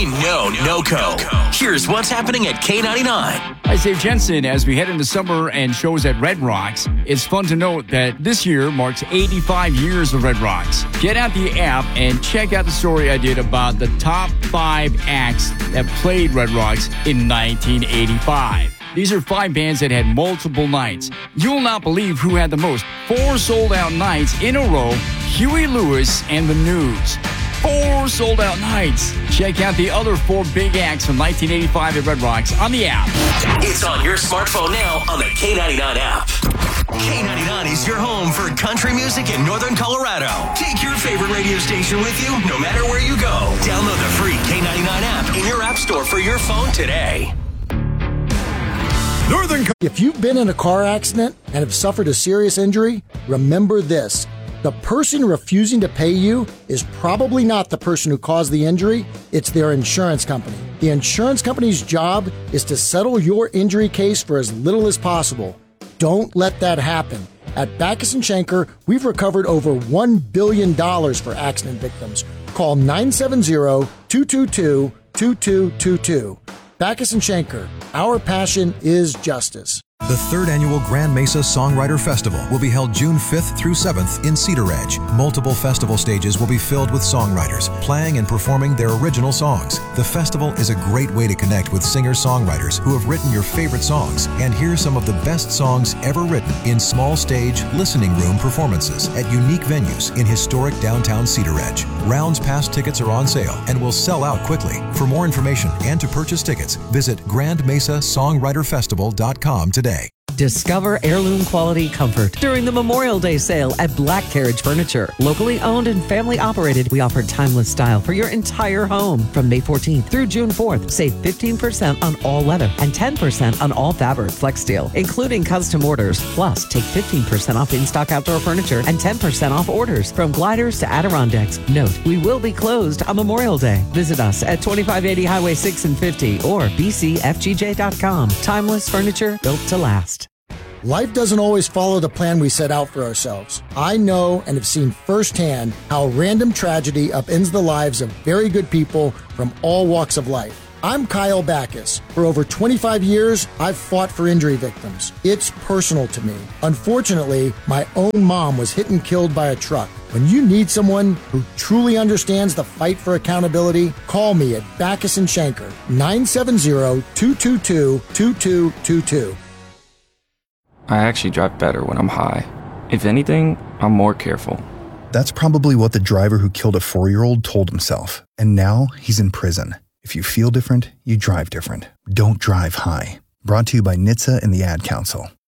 We know NOCO. Here's what's happening at K99. Hi, Dave Jensen. As we head into summer and shows at Red Rocks, it's fun to note that this year marks 85 years of Red Rocks. Get out the app and check out the story I did about the top 5 acts that played Red Rocks in 1985. These are 5 bands that had multiple nights. You'll not believe who had the most. 4 sold-out nights in a row, Huey Lewis and the News. 4 sold-out nights. Check out the other 4 big acts from 1985 at Red Rocks on the app. It's on your smartphone now on the K99 app. K99 is your home for country music in Northern Colorado. Take your favorite radio station with you no matter where you go. Download the free K99 app in your app store for your phone today. If you've been in a car accident and have suffered a serious injury, remember this. The person refusing to pay you is probably not the person who caused the injury. It's their insurance company. The insurance company's job is to settle your injury case for as little as possible. Don't let that happen. At Backus & Schenker, we've recovered over $1 billion for accident victims. Call 970-222-2222. Backus & Schenker, our passion is justice. The 3rd Annual Grand Mesa Songwriter Festival will be held June 5th through 7th in Cedar Edge. Multiple festival stages will be filled with songwriters, playing and performing their original songs. The festival is a great way to connect with singer-songwriters who have written your favorite songs and hear some of the best songs ever written in small stage, listening room performances at unique venues in historic downtown Cedar Edge. Rounds Pass tickets are on sale and will sell out quickly. For more information and to purchase tickets, visit GrandMesaSongwriterFestival.com today. Discover heirloom quality comfort during the Memorial Day sale at Black Carriage Furniture. Locally owned and family operated, we offer timeless style for your entire home. From May 14th through June 4th, save 15% on all leather and 10% on all fabric flex steel, including custom orders. Plus, take 15% off in-stock outdoor furniture and 10% off orders from gliders to Adirondacks. Note, we will be closed on Memorial Day. Visit us at 2580 Highway 6 and 50 or bcfgj.com. Timeless furniture built to last. Life doesn't always follow the plan we set out for ourselves. I know and have seen firsthand how random tragedy upends the lives of very good people from all walks of life. I'm Kyle Backus. For over 25 years, I've fought for injury victims. It's personal to me. Unfortunately, my own mom was hit and killed by a truck. When you need someone who truly understands the fight for accountability, call me at Backus & Schenker, 970-222-2222. I actually drive better when I'm high. If anything, I'm more careful. That's probably what the driver who killed a 4-year-old told himself. And now he's in prison. If you feel different, you drive different. Don't drive high. Brought to you by NHTSA and the Ad Council.